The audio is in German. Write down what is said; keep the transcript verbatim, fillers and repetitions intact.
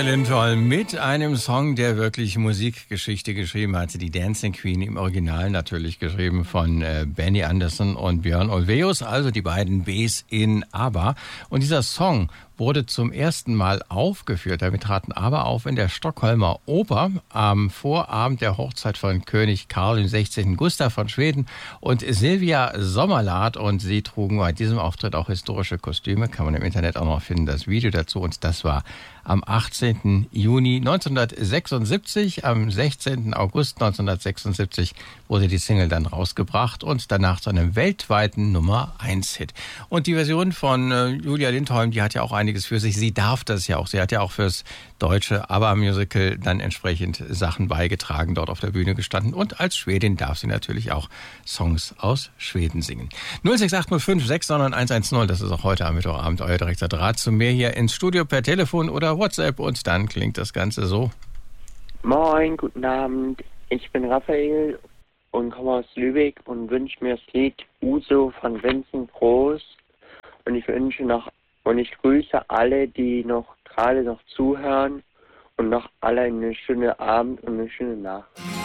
Julia Lindholm mit einem Song, der wirklich Musikgeschichte geschrieben hat. Die Dancing Queen im Original natürlich geschrieben von äh, Benny Andersson und Björn Ulvaeus, also die beiden Bs in ABBA. Und dieser Song wurde zum ersten Mal aufgeführt. Damit traten ABBA auf in der Stockholmer Oper am Vorabend der Hochzeit von König Karl dem sechzehnten. Gustav von Schweden und Silvia Sommerlath. Und sie trugen bei diesem Auftritt auch historische Kostüme. Kann man im Internet auch noch finden, das Video dazu. Und das war am achtzehnten Juni neunzehnhundertsechsundsiebzig. Am sechzehnten August neunzehnhundertsechsundsiebzig wurde die Single dann rausgebracht und danach zu einem weltweiten Nummer eins Hit. Und die Version von äh, Julia Lindholm, die hat ja auch einiges für sich. Sie darf das ja auch. Sie hat ja auch fürs deutsche ABBA-Musical dann entsprechend Sachen beigetragen, dort auf der Bühne gestanden. Und als Schwedin darf sie natürlich auch Songs aus Schweden singen. null sechs acht null fünf sechs neun eins eins null, das ist auch heute am Mittwochabend euer direkter Draht zu mir hier ins Studio per Telefon oder WhatsApp. Und dann klingt das Ganze so. Moin, guten Abend. Ich bin Raphael und komme aus Lübeck und wünsche mir das Lied Uso von Vincent Groß. Und ich wünsche noch und ich grüße alle, die noch gerade noch zuhören und noch alle einen schönen Abend und eine schöne Nacht.